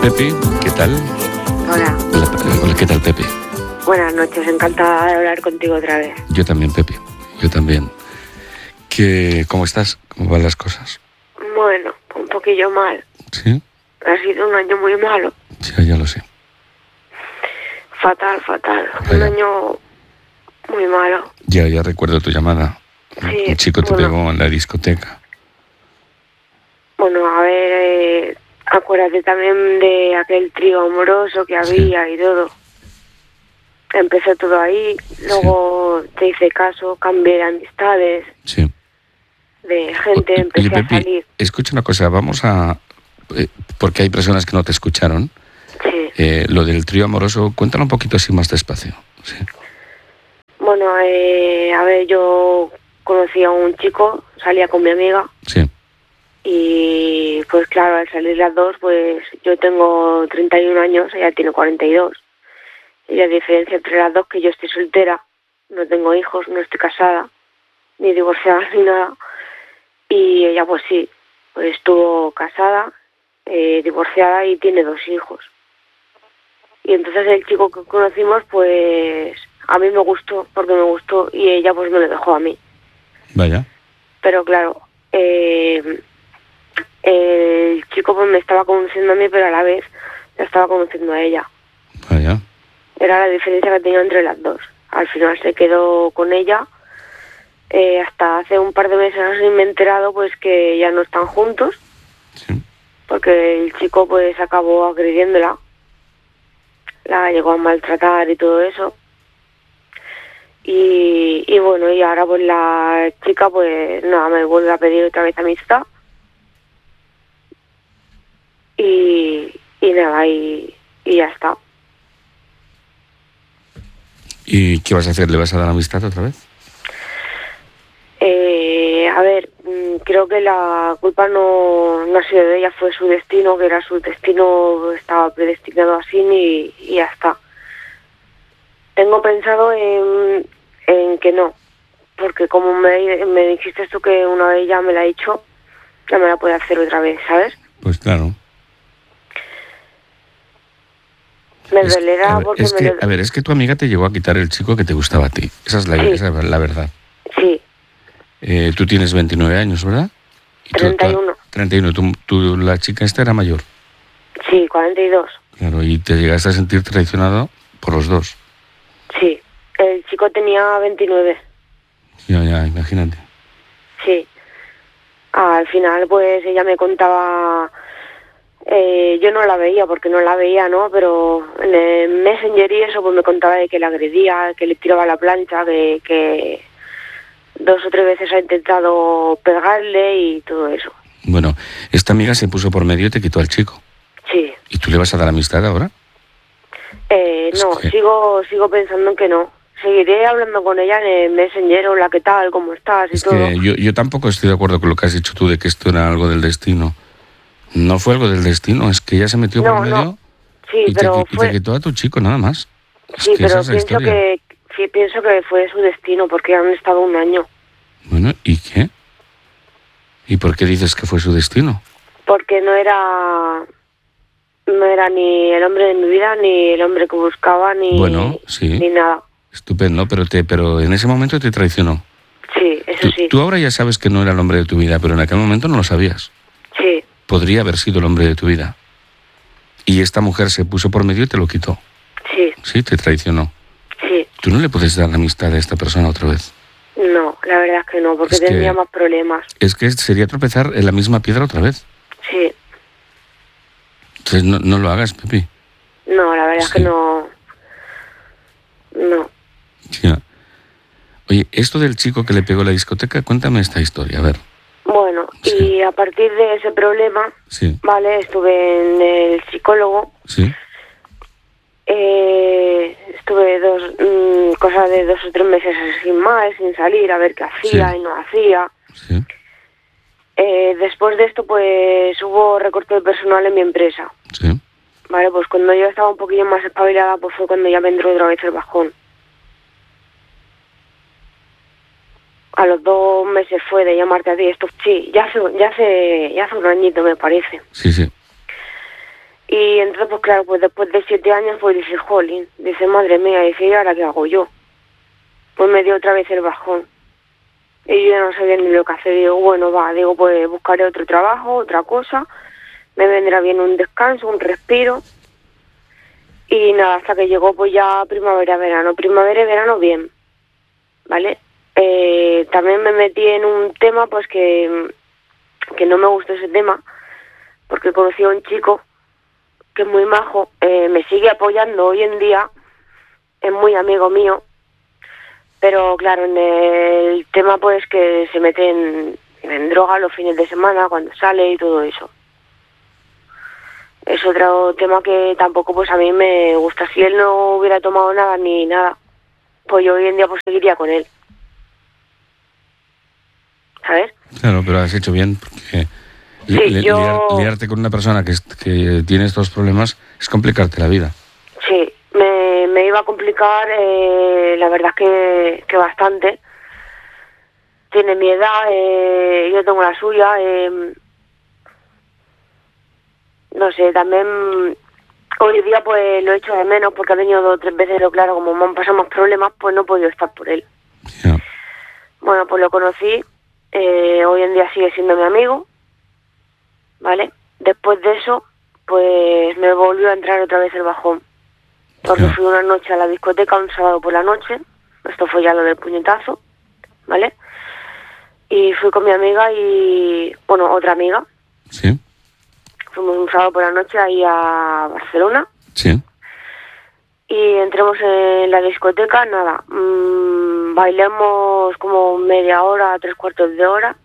Pepi, ¿qué tal? Hola. Hola, ¿qué tal, Pepi? Buenas noches, encantada de hablar contigo otra vez. Yo también, Pepi, yo también. ¿Cómo estás? ¿Cómo van las cosas? Bueno, un poquillo mal. ¿Sí? Ha sido un año muy malo. Ya lo sé. Fatal. Vaya. Un año muy malo. Ya recuerdo tu llamada. Sí, Un chico te bueno. pegó en la discoteca. Bueno, a ver, acuérdate también de aquel trío amoroso que había y todo. Empezó todo ahí, luego te hice caso, cambié de amistades, Sí. de gente, Oye, empecé a Pepi, salir. escucha una cosa, vamos a... porque hay personas que no te escucharon. Sí. Lo del trío amoroso, cuéntalo un poquito así más despacio. Sí. Bueno, a ver, yo conocí a un chico, salía con mi amiga. Sí. Y pues claro, al salir las dos, pues yo tengo 31 años, ella tiene 42. Y la diferencia entre las dos es que yo estoy soltera, no tengo hijos, no estoy casada, ni divorciada ni nada. Y ella pues sí, pues estuvo casada, divorciada y tiene 2 hijos. Y entonces el chico que conocimos, pues a mí me gustó, porque me gustó, y ella pues me lo dejó a mí. Vaya. Pero claro, el chico pues me estaba conociendo a mí, pero a la vez la estaba conociendo a ella. Vaya. Era la diferencia que tenía entre las dos. Al final se quedó con ella. Hasta hace un par de meses así me he enterado pues que ya no están juntos. Sí. Porque el chico pues acabó agrediéndola. La llegó a maltratar y todo eso. Y bueno, y ahora pues la chica pues nada, me vuelve a pedir otra vez amistad. Y nada, y ya está. ¿Y qué vas a hacer? ¿Le vas a dar amistad otra vez? A ver, creo que la culpa no ha sido de ella, fue su destino, que era su destino, estaba predestinado así y ya está. Tengo pensado en que no, porque como me dijiste tú que una vez ya me la he hecho, ya me la puede hacer otra vez, ¿sabes? Pues claro. Me dolerá porque es que tu amiga te llegó a quitar el chico que te gustaba a ti. Esa es la verdad. Sí. Tú tienes 29 años, ¿verdad? Y 31. 31. La chica esta era mayor. Sí, 42. Claro, y te llegaste a sentir traicionado por los dos. Sí. El chico tenía 29. Ya, imagínate. Sí. Al final, pues, ella me contaba... yo no la veía, porque no la veía, ¿no? Pero en el Messenger y eso, pues me contaba de que la agredía, que le tiraba la plancha, que 2 o 3 veces ha intentado pegarle y todo eso. Bueno, esta amiga se puso por medio y te quitó al chico. Sí. ¿Y tú le vas a dar amistad ahora? No, sigo pensando en que no. Seguiré hablando con ella en el Messenger, hola, ¿qué tal? ¿Cómo estás? Y todo. Que yo tampoco estoy de acuerdo con lo que has dicho tú de que esto era algo del destino. No fue algo del destino, es que ella se metió por medio. No. Sí, y te quitó a tu chico, nada más. Sí, pero pienso que fue su destino, porque han estado un año. Bueno, ¿y qué? ¿Y por qué dices que fue su destino? Porque no era ni el hombre de mi vida, ni el hombre que buscaba, ni nada. Estupendo, pero en ese momento te traicionó. Sí, eso sí. Tú ahora ya sabes que no era el hombre de tu vida, pero en aquel momento no lo sabías. Sí. Podría haber sido el hombre de tu vida. Y esta mujer se puso por medio y te lo quitó. Sí. Sí, te traicionó. Sí. ¿Tú no le puedes dar la amistad a esta persona otra vez? No, la verdad es que no, porque tendría más problemas. Es que sería tropezar en la misma piedra otra vez. Sí. Entonces no lo hagas, Pepi. No, la verdad es que no. No. Ya. Oye, esto del chico que le pegó la discoteca, cuéntame esta historia, a ver. Bueno, y a partir de ese problema, vale, estuve en el psicólogo. Sí. Estuve cosas de 2 o 3 meses sin más, sin salir, a ver qué hacía y no hacía. Sí. Después de esto, pues hubo recorte de personal en mi empresa. Sí. Vale, pues cuando yo estaba un poquillo más espabilada, pues fue cuando ya me entró otra vez el bajón. A los 2 meses fue de llamarte a ti, esto sí, ya hace un añito me parece. Sí. Y entonces, pues claro, pues después de 7 años, pues dice, jolín, dice, madre mía, dice, ¿y ahora qué hago yo? Pues me dio otra vez el bajón. Y yo ya no sabía ni lo que hacer. Digo, bueno, digo, pues buscaré otro trabajo, otra cosa. Me vendrá bien un descanso, un respiro. Y nada, hasta que llegó pues ya primavera-verano. Primavera y verano bien, ¿vale? También me metí en un tema pues que no me gustó ese tema, porque conocí a un chico que es muy majo, me sigue apoyando hoy en día, es muy amigo mío, pero claro, en el tema pues que se mete en droga los fines de semana, cuando sale y todo eso. Es otro tema que tampoco pues a mí me gusta. Si él no hubiera tomado nada ni nada, pues yo hoy en día pues seguiría con él. ¿Sabes? Claro, pero has hecho bien, porque Sí, liarte con una persona que tiene estos problemas es complicarte la vida. Sí, me iba a complicar, la verdad es que bastante. Tiene mi edad, yo tengo la suya. No sé, también hoy en día pues lo echo de menos porque ha venido 2 o 3 veces, pero claro, como me han pasado más problemas, pues no he podido estar por él. Yeah. Bueno, pues lo conocí, hoy en día sigue siendo mi amigo, ¿vale? Después de eso, pues me volvió a entrar otra vez el bajón, porque fui una noche a la discoteca, un sábado por la noche, esto fue ya lo del puñetazo, ¿vale? Y fui con mi amiga y, bueno, otra amiga. Sí. Fuimos un sábado por la noche ahí a Barcelona. Sí. Y entremos en la discoteca, nada, bailemos como media hora, 3/4 de hora.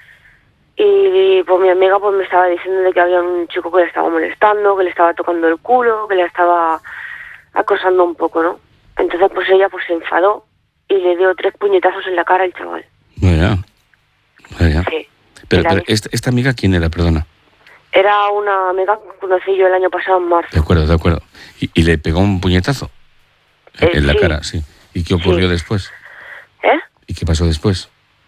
Y pues mi amiga pues me estaba diciendo de que había un chico que le estaba molestando, que le estaba tocando el culo, que le estaba acosando un poco, ¿no? Entonces pues ella pues se enfadó y le dio 3 puñetazos en la cara al chaval. Vaya. Sí. Pero esta amiga, ¿quién era? Perdona. Era una amiga que conocí yo el año pasado en marzo. De acuerdo. ¿Y le pegó un puñetazo? En la cara, sí. ¿Y qué ocurrió después? ¿Y qué pasó después?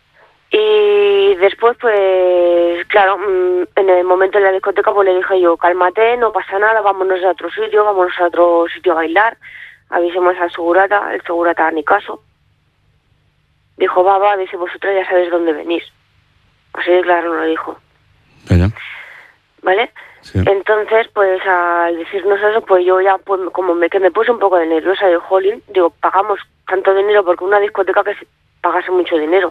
Y después, pues, claro, en el momento de la discoteca, pues le dije yo, cálmate, no pasa nada, vámonos a otro sitio a bailar. Avisemos al segurata, el segurata ni caso. Dijo, va, dice, vosotros ya sabéis dónde venís. Así de claro lo dijo. Vaya. ¿Vale? Sí. Entonces, pues al decirnos eso, pues yo ya, pues como que me puse un poco de nerviosa, de jolín, digo, pagamos tanto dinero porque una discoteca que se pagase mucho dinero.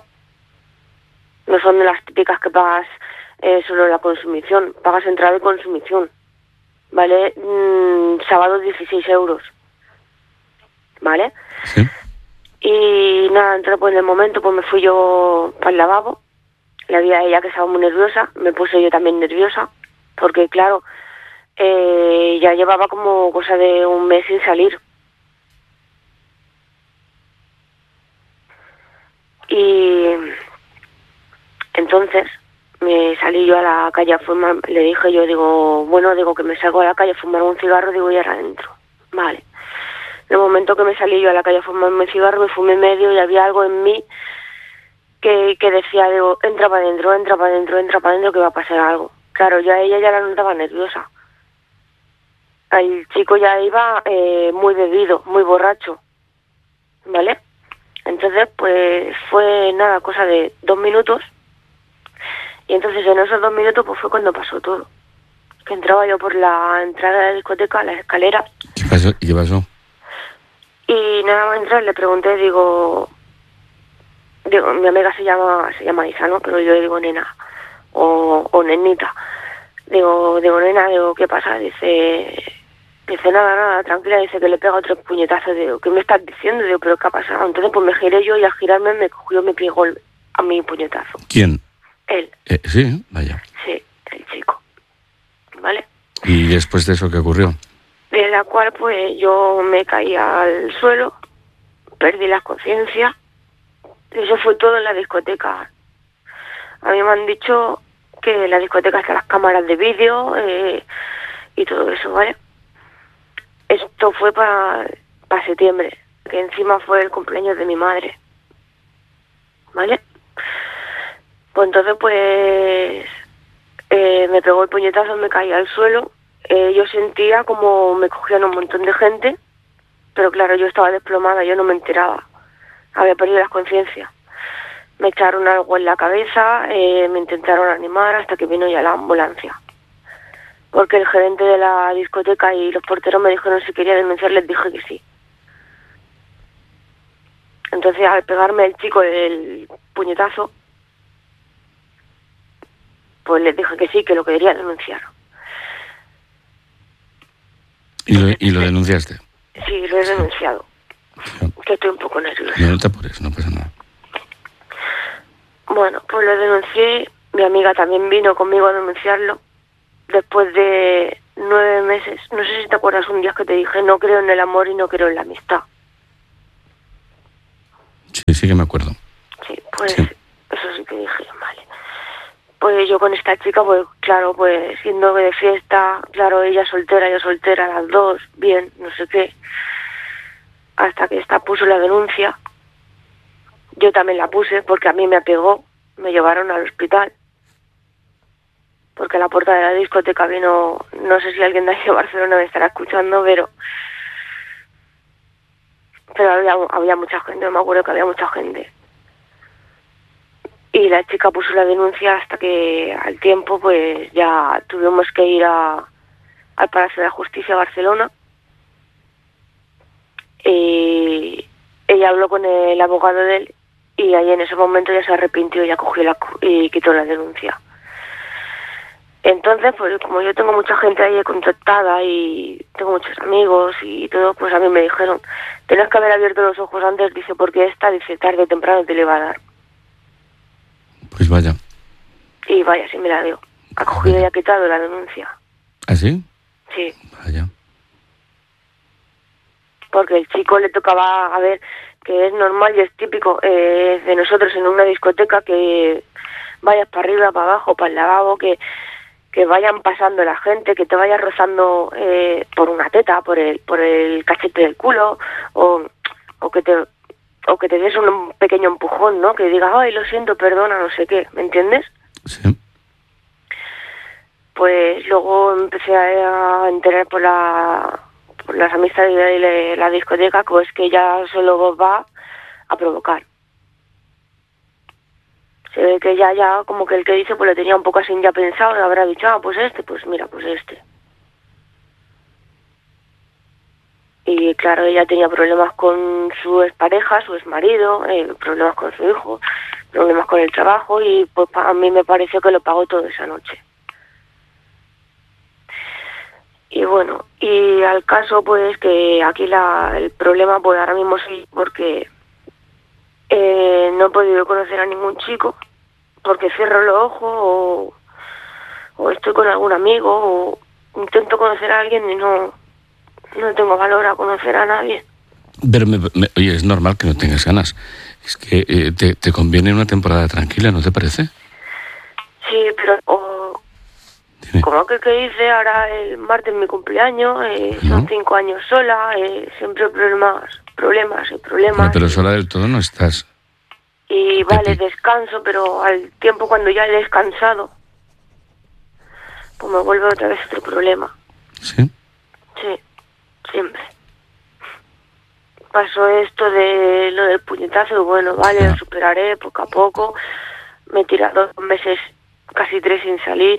No son de las típicas que pagas solo la consumición, pagas entrada y consumición. ¿Vale? Sábado 16 euros. ¿Vale? Sí. Y nada, entonces pues en el momento pues me fui yo para el lavabo, la vi a ella que estaba muy nerviosa, me puse yo también nerviosa, porque claro, ya llevaba como cosa de un mes sin salir. Y entonces me salí yo a la calle a fumar, le dije yo, digo que me salgo a la calle a fumar un cigarro, digo, y ahora adentro. Vale. En el momento que me salí yo a la calle a fumarme un cigarro, me fumé medio y había algo en mí que decía, digo, entra para adentro, que va a pasar algo. Claro, ya ella ya la notaba nerviosa. El chico ya iba muy bebido, muy borracho, ¿vale? Entonces, pues fue nada, cosa de 2 minutos. Y entonces en esos 2 minutos pues fue cuando pasó todo. Que entraba yo por la entrada de la discoteca, las escaleras. ¿Qué pasó? ¿Y qué pasó? Y nada más entrar le pregunté, digo, mi amiga se llama Isa, ¿no? Pero yo le digo nena o nenita. Digo, nena, ¿qué pasa? Dice, nada, tranquila, dice que le pega 3 puñetazos. Digo, ¿qué me estás diciendo? Digo, ¿pero qué ha pasado? Entonces pues me giré yo y al girarme me cogió, me pegó a mi puñetazo. ¿Quién? Él. Sí, vaya. Sí, el chico. ¿Vale? ¿Y después de eso qué ocurrió? De la cual pues yo me caí al suelo, perdí la conciencia. Eso fue todo en la discoteca. A mí me han dicho que en la discoteca están las cámaras de vídeo y todo eso, ¿vale? Esto fue para septiembre, que encima fue el cumpleaños de mi madre, ¿vale? Pues entonces pues me pegó el puñetazo, me caí al suelo yo sentía como me cogían un montón de gente, pero claro, yo estaba desplomada, yo no me enteraba. Había perdido la conciencia. Me echaron algo en la cabeza, me intentaron animar hasta que vino ya la ambulancia. Porque el gerente de la discoteca y los porteros me dijeron si quería denunciar, les dije que sí. Entonces, al pegarme el chico el puñetazo, pues les dije que sí, que lo quería denunciar. ¿Y lo denunciaste? Sí, lo he denunciado. Sí. Que estoy un poco nerviosa. No te apures, no pasa nada. Bueno, pues lo denuncié. Mi amiga también vino conmigo a denunciarlo. Después de 9 meses, no sé si te acuerdas un día que te dije, no creo en el amor y no creo en la amistad. Sí que me acuerdo. Sí, pues sí. Eso sí que dije, vale. Pues yo con esta chica, pues claro, pues siendo de fiesta, claro, ella soltera, yo soltera, las dos, bien, no sé qué. Hasta que esta puso la denuncia. Yo también la puse porque a mí me apegó, me llevaron al hospital. Porque a la puerta de la discoteca vino, no sé si alguien de aquí de Barcelona me estará escuchando, pero había mucha gente, me acuerdo que había mucha gente. Y la chica puso la denuncia hasta que al tiempo pues ya tuvimos que ir al Palacio de la Justicia de Barcelona. Y ella habló con el abogado de él y ahí en ese momento ya se arrepintió, ya cogió y quitó la denuncia. Entonces, pues como yo tengo mucha gente ahí contactada y tengo muchos amigos y todo, pues a mí me dijeron, tenés que haber abierto los ojos antes, dice, porque dice, tarde o temprano te le va a dar. Pues vaya. Y vaya, sí me la dio. Ha cogido y ha quitado la denuncia. ¿Ah, sí? Sí. Vaya. Porque el chico le tocaba, a ver, que es normal y es típico de nosotros en una discoteca que vayas para arriba, para abajo, para el lavabo, que vayan pasando la gente, que te vayas rozando por una teta, por el cachete del culo, o que te des un pequeño empujón, ¿no? Que digas, ay, lo siento, perdona, no sé qué, ¿me entiendes? Sí. Pues luego empecé a enterar por las amistades de la discoteca, pues que ella solo va a provocar. Se ve que ya como que el que dice pues lo tenía un poco así ya pensado y habrá dicho, pues pues mira, pues este. Y claro, ella tenía problemas con su expareja, su exmarido, problemas con su hijo, problemas con el trabajo y pues a mí me pareció que lo pagó todo esa noche. Y bueno, y al caso pues que aquí el problema pues ahora mismo sí, porque no he podido conocer a ningún chico, porque cierro los ojos o estoy con algún amigo o intento conocer a alguien y no tengo valor a conocer a nadie. Pero oye, es normal que no tengas ganas. Es que te conviene una temporada tranquila, ¿no te parece? Sí, pero como que dice, ahora el martes es mi cumpleaños, son 5 años sola, siempre problemas. No, pero sola del todo no estás. Y vale, descanso, pero al tiempo cuando ya he descansado, pues me vuelve otra vez otro problema. ¿Sí? Sí, siempre. Pasó esto de lo del puñetazo y bueno, vale, lo superaré poco a poco. Me he tirado 2 meses, casi 3 sin salir.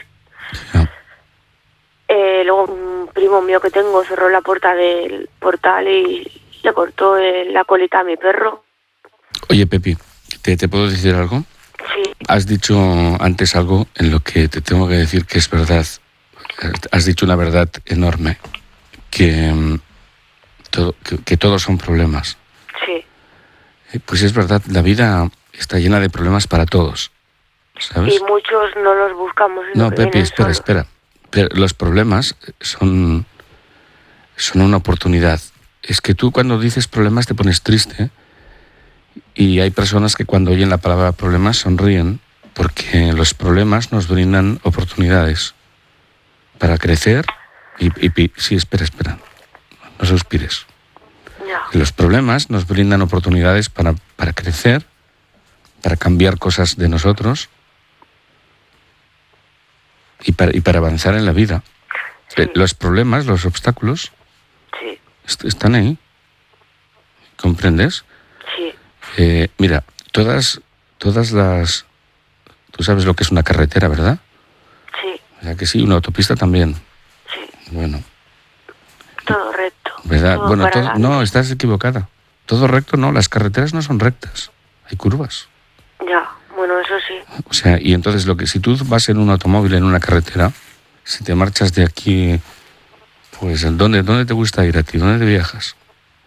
Luego un primo mío que tengo cerró la puerta del portal y le cortó la colita a mi perro. Oye, Pepi, ¿te puedo decir algo? Sí. Has dicho antes algo en lo que te tengo que decir que es verdad. Has dicho una verdad enorme, que todos son problemas. Sí. Pues es verdad, la vida está llena de problemas para todos, ¿sabes? Y muchos no los buscamos. No, Pepi, espera. Pero los problemas son una oportunidad. Es que tú cuando dices problemas te pones triste y hay personas que cuando oyen la palabra problemas sonríen porque los problemas nos brindan oportunidades para crecer y sí, espera. No suspires. No. Los problemas nos brindan oportunidades para crecer, para cambiar cosas de nosotros y para avanzar en la vida. Sí. Los problemas, los obstáculos, Sí. están ahí. ¿Comprendes? Sí. Mira, todas las... Tú sabes lo que es una carretera, ¿verdad? Sí. O sea que sí, una autopista también. Sí. Bueno, Todo recto. ¿verdad? Todo Bueno, para adelante. no, estás equivocada. Todo recto no, las carreteras no son rectas. Hay curvas. Ya, bueno, eso sí. O sea, y entonces si tú vas en un automóvil, en una carretera, si te marchas de aquí, pues ¿dónde te gusta ir a ti? ¿Dónde te viajas?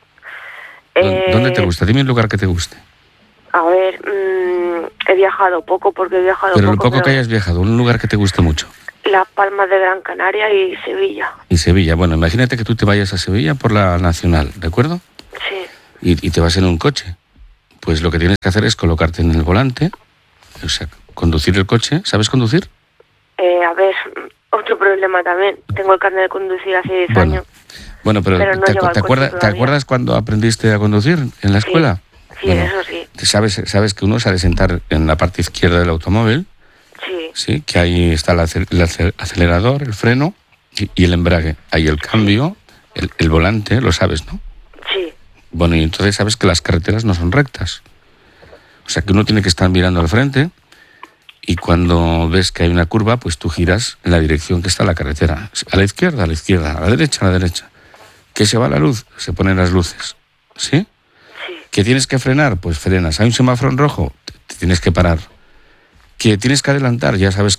¿Dónde te gusta? Dime un lugar que te guste. A ver, he viajado poco porque he viajado Pero lo poco, poco que hayas viajado, un lugar que te guste mucho. Las Palmas de Gran Canaria y Sevilla. Y Sevilla, bueno, imagínate que tú te vayas a Sevilla por la Nacional, ¿de acuerdo? Sí. Y te vas en un coche. Pues lo que tienes que hacer es colocarte en el volante, o sea, conducir el coche. ¿Sabes conducir? A ver, otro problema también. Tengo el carnet de conducir hace 10 años. Bueno, pero no ¿te llevo el coche todavía. acuerdas cuando aprendiste a conducir en la escuela? Sí, Bueno, eso sí. Sabes que uno se ha de sentar en la parte izquierda del automóvil, Sí. sí, que ahí está el acelerador, el freno y el embrague. Ahí el cambio, el volante, lo sabes, ¿no? Sí. Bueno, y entonces sabes que las carreteras no son rectas. O sea que uno tiene que estar mirando al frente y cuando ves que hay una curva, pues tú giras en la dirección que está la carretera. A la izquierda, a la izquierda, a la derecha, a la derecha. ¿Que se va la luz? Se ponen las luces. ¿Sí? Sí. ¿Que tienes que frenar? Pues frenas. ¿Hay un semáforo en rojo? Te tienes que parar. ¿Que tienes que adelantar? Ya sabes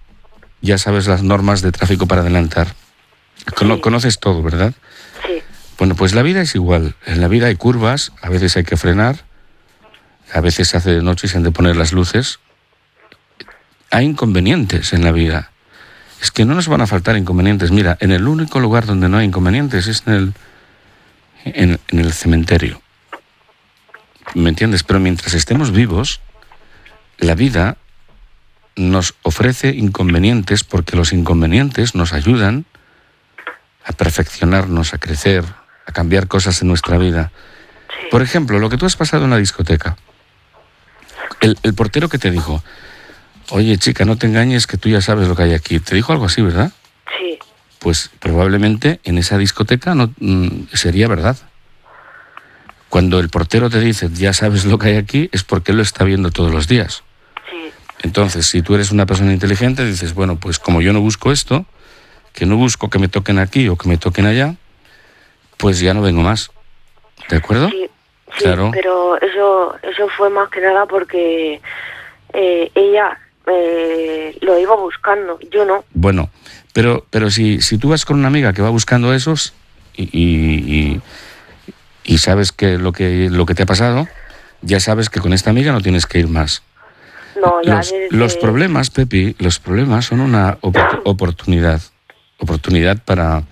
las normas de tráfico para adelantar. Sí. Conoces todo, ¿verdad? Sí. Bueno, pues la vida es igual. En la vida hay curvas, a veces hay que frenar, a veces se hace de noche y se han de poner las luces. Hay inconvenientes en la vida. Es que no nos van a faltar inconvenientes. Mira, en el único lugar donde no hay inconvenientes es en el cementerio. ¿Me entiendes? Pero mientras estemos vivos, la vida nos ofrece inconvenientes porque los inconvenientes nos ayudan a perfeccionarnos, a crecer, a cambiar cosas en nuestra vida. Sí. Por ejemplo, lo que tú has pasado en la discoteca. El portero que te dijo, oye chica, no te engañes que tú ya sabes lo que hay aquí. Te dijo algo así, ¿verdad? Sí. Pues probablemente en esa discoteca no sería verdad. Cuando el portero te dice, ya sabes lo que hay aquí, es porque él lo está viendo todos los días. Sí. Entonces, si tú eres una persona inteligente, dices, bueno, pues como yo no busco esto, que no busco que me toquen aquí o que me toquen allá, pues ya no vengo más. ¿De acuerdo? Sí. Sí, Claro. pero eso fue más que nada porque ella lo iba buscando, yo no. Bueno, pero si tú vas con una amiga que va buscando esos y sabes que lo que te ha pasado, ya sabes que con esta amiga no tienes que ir más. No, ya Los problemas, Pepi, los problemas son una oportunidad para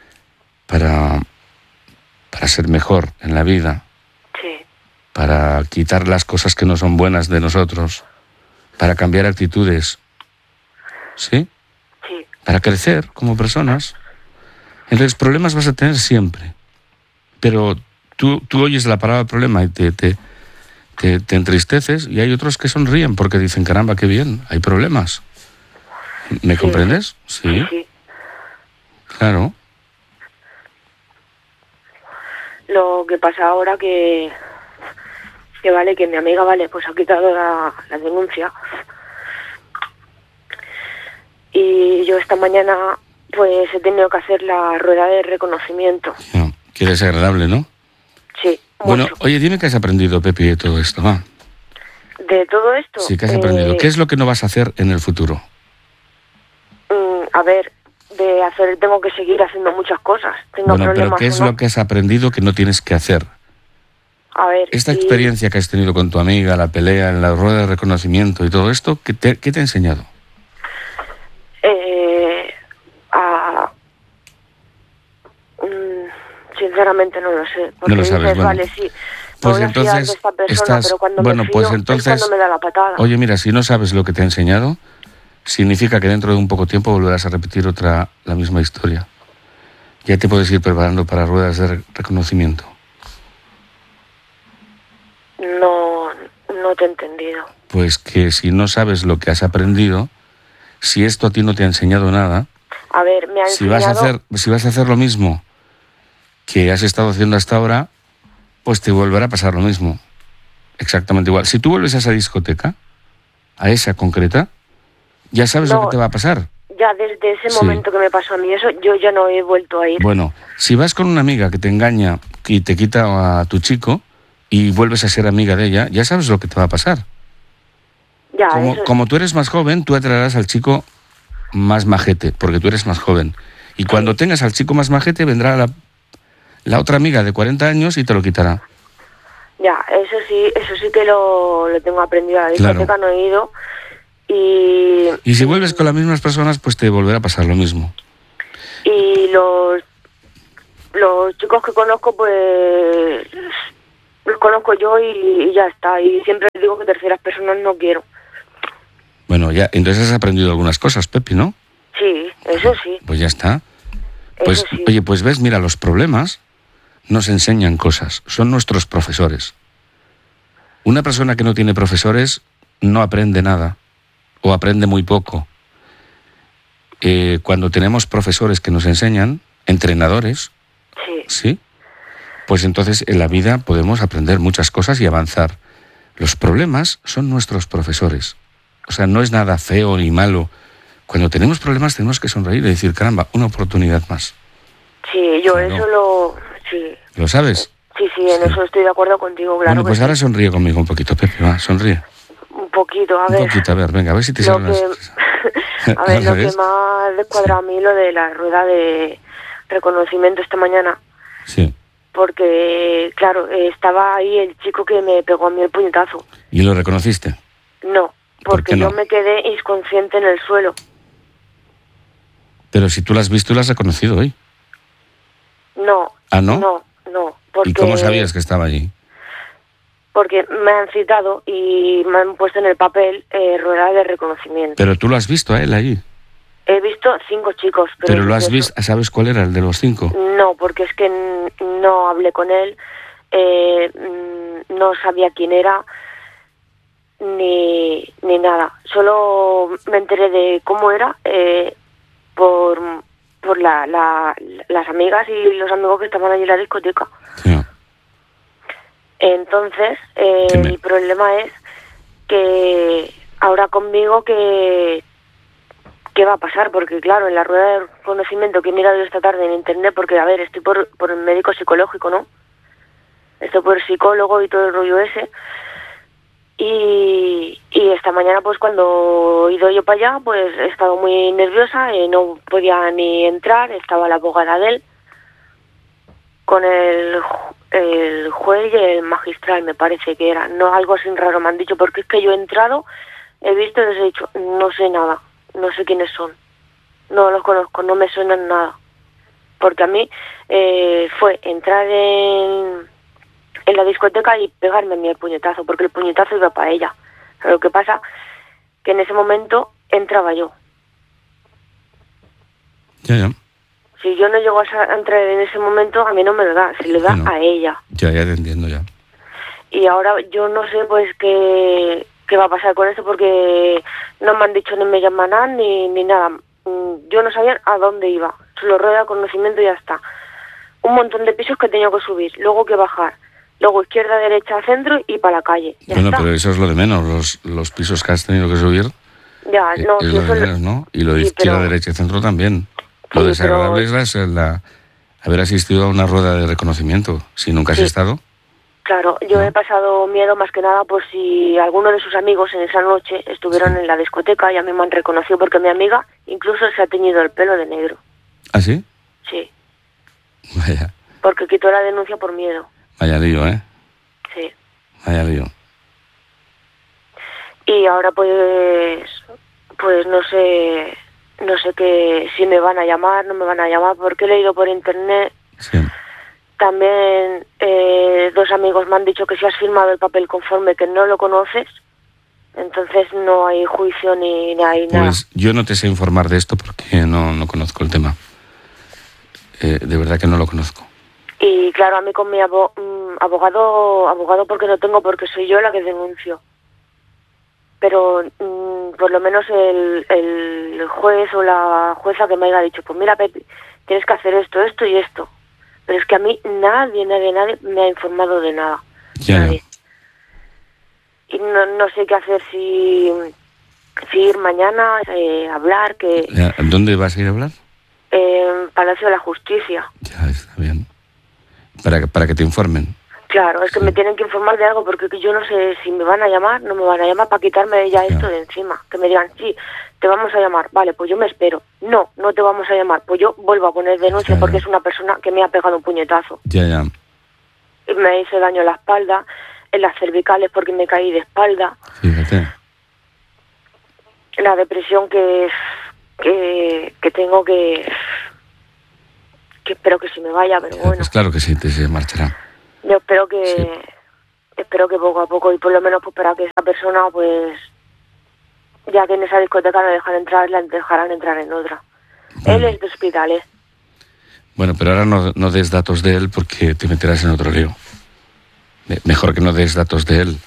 ser mejor en la vida, Sí. para quitar las cosas que no son buenas de nosotros, para cambiar actitudes, ¿sí? Sí. Para crecer como personas. Entonces, problemas vas a tener siempre, pero tú oyes la palabra problema y te entristeces, y hay otros que sonríen porque dicen, caramba, qué bien, hay problemas. ¿Me comprendes? Sí, Sí. claro. Lo que pasa ahora que vale, que mi amiga, vale, pues ha quitado la denuncia. Y yo esta mañana pues he tenido que hacer la rueda de reconocimiento. Ya, que desagradable, ¿no? Sí, Bueno, mucho. oye, dime qué has aprendido, Pepi, de todo esto, va. De todo esto... Sí, ¿qué has aprendido? ¿Qué es lo que no vas a hacer en el futuro? A ver, tengo que seguir haciendo muchas cosas. Tengo Bueno, pero problemas ¿qué es o no. lo que has aprendido que no tienes que hacer? A ver, Esta experiencia que has tenido con tu amiga, la pelea, en la rueda de reconocimiento y todo esto, ¿qué te ha enseñado? Sinceramente no lo sé. Porque No lo sabes, dices, bueno. vale, sí, Pues voy a fiar de esta persona, pero cuando me fío pues es entonces, cuando me da la patada. Oye, mira, si no sabes lo que te ha enseñado, significa que dentro de un poco tiempo volverás a repetir la misma historia. Ya te puedes ir preparando para ruedas de reconocimiento. No te he entendido. Pues que si no sabes lo que has aprendido, si esto a ti no te ha enseñado nada, A ver, me ha enseñado... Si vas a hacer lo mismo que has estado haciendo hasta ahora, pues te volverá a pasar lo mismo. Exactamente igual. Si tú vuelves a esa discoteca, a esa concreta, ya sabes lo que te va a pasar. Ya desde ese momento que me pasó a mí eso, yo ya no he vuelto a ir. Bueno, si vas con una amiga que te engaña y te quita a tu chico y vuelves a ser amiga de ella, ya sabes lo que te va a pasar. Ya, como tú eres más joven, tú atraerás al chico más majete, porque tú eres más joven. Y cuando tengas al chico más majete, vendrá la otra amiga de 40 años y te lo quitará. Ya, eso sí que lo tengo aprendido. A la discoteca no he ido. Y si vuelves con las mismas personas, pues te volverá a pasar lo mismo. Y los chicos que conozco, pues los conozco yo y ya está. Y siempre les digo que terceras personas no quiero. Bueno, ya, entonces has aprendido algunas cosas, Pepi, ¿no? Sí, eso sí. Pues ya está. Pues, sí. Oye, pues ves, mira, los problemas nos enseñan cosas, son nuestros profesores. Una persona que no tiene profesores no aprende nada, o aprende muy poco. Cuando tenemos profesores que nos enseñan, entrenadores, ¿sí? Pues entonces en la vida podemos aprender muchas cosas y avanzar. Los problemas son nuestros profesores. O sea, no es nada feo ni malo. Cuando tenemos problemas tenemos que sonreír y decir, caramba, una oportunidad más. Sí, yo eso lo... Sí. ¿Lo sabes? Sí, en eso estoy de acuerdo contigo, claro. Bueno, pues ahora sonríe conmigo un poquito, Pepe, va, sonríe. Un poquito, a ver. Un poquito, a ver, venga, a ver si te salen las... A ver, lo que más ha descuadrado a mí, lo de la rueda de reconocimiento esta mañana. Sí. Porque, claro, estaba ahí el chico que me pegó a mí el puñetazo. ¿Y lo reconociste? No, porque yo me quedé inconsciente en el suelo. Pero si tú lo has visto y lo has reconocido hoy. No. ¿Ah, no? No. Porque... ¿Y cómo sabías que estaba allí? Porque me han citado y me han puesto en el papel rueda de reconocimiento. ¿Pero tú lo has visto a él allí? He visto 5 chicos. ¿Pero lo has visto? ¿Sabes cuál era el de los 5? No, porque es que no hablé con él, no sabía quién era, ni nada. Solo me enteré de cómo era por las amigas y los amigos que estaban allí en la discoteca. Sí. Entonces, el problema es que ahora conmigo ¿qué va a pasar? Porque claro, en la rueda de reconocimiento que he mirado esta tarde en internet, porque a ver, estoy por el médico psicológico, ¿no? Estoy por el psicólogo y todo el rollo ese. Y esta mañana, pues cuando he ido yo para allá, pues he estado muy nerviosa, no podía ni entrar, estaba la abogada de él, con el juez y el magistral, me parece que era. No, algo así raro me han dicho, porque es que yo he entrado, he visto y les he dicho, no sé nada. No sé quiénes son, no los conozco, no me suenan nada. Porque a mí fue entrar en la discoteca y pegarme a mí el puñetazo, porque el puñetazo iba para ella. Lo que pasa que en ese momento entraba yo. Ya. Si yo no llego a entrar en ese momento, a mí no me lo da, se le da a ella. Ya te entiendo ya. Y ahora yo no sé pues qué va a pasar con eso, porque no me han dicho ni me llamarán ni nada. Yo no sabía a dónde iba. Solo rueda de conocimiento y ya está. Un montón de pisos que tenía que subir, luego que bajar. Luego izquierda, derecha, centro y para la calle. Ya bueno, está. Pero eso es lo de menos. Los pisos que has tenido que subir ya, no, es lo de menos, ¿no? Y lo de izquierda, derecha y centro también. Lo desagradable es haber asistido a una rueda de reconocimiento. Si nunca has estado... Claro, yo he pasado miedo más que nada por si alguno de sus amigos en esa noche estuvieron en la discoteca y a mí me han reconocido, porque mi amiga incluso se ha teñido el pelo de negro. ¿Ah, sí? Sí. Vaya. Porque quitó la denuncia por miedo. Vaya lío, ¿eh? Sí. Vaya lío. Y ahora pues no sé que si me van a llamar, no me van a llamar, porque he leído por internet. Sí. También 2 amigos me han dicho que si has firmado el papel conforme que no lo conoces, entonces no hay juicio ni hay nada. Pues yo no te sé informar de esto porque no conozco el tema. De verdad que no lo conozco. Y claro, a mí con mi abogado porque no tengo, porque soy yo la que denuncio. Pero por lo menos el juez o la jueza que me haya dicho, pues mira, Pepi, tienes que hacer esto, esto y esto. Pero es que a mí nadie me ha informado de nada. Ya. Nadie. Y no sé qué hacer, si ir mañana a hablar, que ¿Dónde vas a ir a hablar? en Palacio de la Justicia. Ya, está bien. Para que te informen. Claro, es que me tienen que informar de algo, porque yo no sé si me van a llamar, no me van a llamar, para quitarme ya esto de encima. Que me digan, sí, te vamos a llamar, vale, pues yo me espero. No te vamos a llamar, pues yo vuelvo a poner denuncia, porque es una persona que me ha pegado un puñetazo. Ya. Y me hizo daño en la espalda, en las cervicales porque me caí de espalda. Fíjate. La depresión que tengo, que espero que se me vaya, pero bueno. Pues claro que sí, se marchará. Yo espero que poco a poco, y por lo menos pues para que esa persona, pues ya que en esa discoteca no dejan entrar, la dejarán entrar en otra. Él es de Hospitalet. Bueno, pero ahora no des datos de él, porque te meterás en otro lío. Mejor que no des datos de él.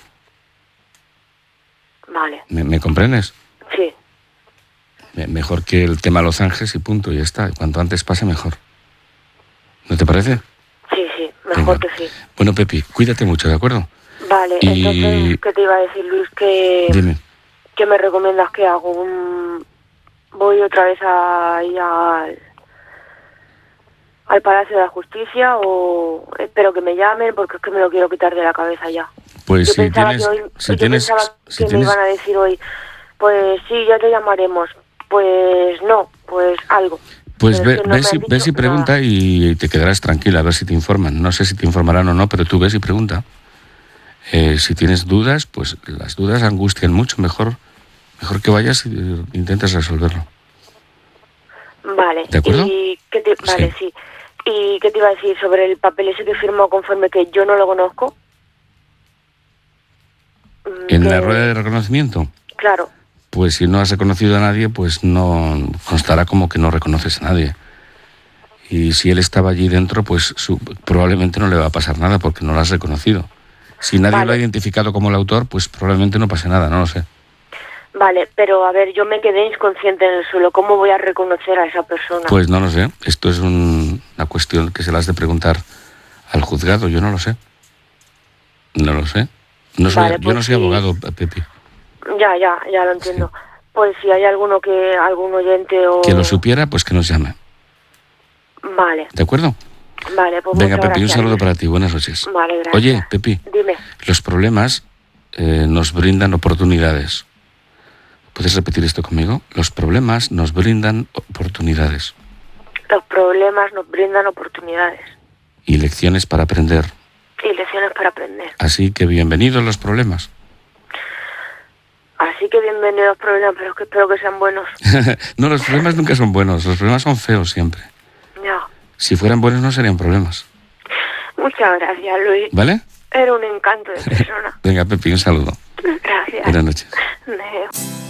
Vale. ¿Me comprendes? Sí. Mejor que el tema Los Ángeles y punto, y ya está. Cuanto antes pase, mejor. ¿No te parece? Sí, mejor que sí. Bueno, Pepi, cuídate mucho, ¿de acuerdo? Vale, entonces, ¿qué te iba a decir, Luis? Dime. ¿Qué me recomiendas que hago? ¿Voy otra vez ahí al Palacio de la Justicia o espero que me llamen, porque es que me lo quiero quitar de la cabeza ya? Pues yo si pensaba tienes, me iban a decir hoy, pues sí, ya te llamaremos. Pues no, pues algo. Pues ves y pregunta y te quedarás tranquila, a ver si te informan. No sé si te informarán o no, pero tú ves y pregunta. Si tienes dudas, pues las dudas angustian mucho. Mejor que vayas y intentes resolverlo. Vale. ¿De acuerdo? Vale, sí. ¿Y qué te iba a decir sobre el papel ese que firmó conforme que yo no lo conozco? ¿En la rueda de reconocimiento? Claro. Pues si no has reconocido a nadie, pues no constará como que no reconoces a nadie. Y si él estaba allí dentro, pues probablemente no le va a pasar nada porque no lo has reconocido. Si nadie lo ha identificado como el autor, pues probablemente no pase nada, no lo sé. Vale, pero a ver, yo me quedé inconsciente en el suelo. ¿Cómo voy a reconocer a esa persona? Pues no lo sé. Esto es una cuestión que se la has de preguntar al juzgado. Yo no lo sé. No lo sé. Yo no soy abogado, Pepi. Ya lo entiendo. Sí. Pues si hay algún oyente o... que lo supiera, pues que nos llame. Vale. ¿De acuerdo? Vale, pues venga, Pepi, gracias. un saludo para ti. Buenas noches. Vale, gracias. Oye, Pepi. Dime. Los problemas nos brindan oportunidades. ¿Puedes repetir esto conmigo? Los problemas nos brindan oportunidades. Los problemas nos brindan oportunidades. Y lecciones para aprender. Así que bienvenidos los problemas. Así que bienvenidos problemas, pero es que espero que sean buenos. No, los problemas nunca son buenos. Los problemas son feos siempre. Ya. Si fueran buenos no serían problemas. Muchas gracias, Luis. ¿Vale? Era un encanto de persona. Venga, Pepi, un saludo. Gracias. Buenas noches. Adiós.